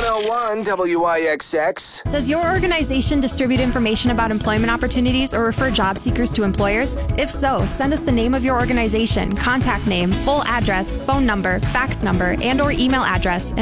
101 WIXX. Does your organization distribute information about employment opportunities or refer job seekers to employers? If so, send us the name of your organization, contact name, full address, phone number, fax number, and/or email address,